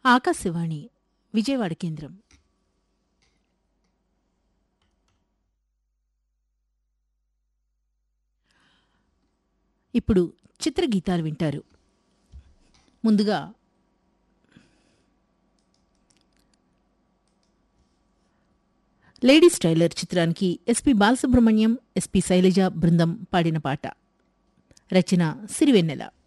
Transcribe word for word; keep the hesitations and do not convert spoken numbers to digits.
ఆకాశవాణి విజయవాడ కేంద్రం. ఇప్పుడు చిత్రగీతాలు వింటారు. ముందుగా లేడీస్ టైలర్ చిత్రానికి ఎస్పి బాలసుబ్రహ్మణ్యం, ఎస్పి శైలజ బృందం పాడిన పాట. రచన సిరివెన్నెల.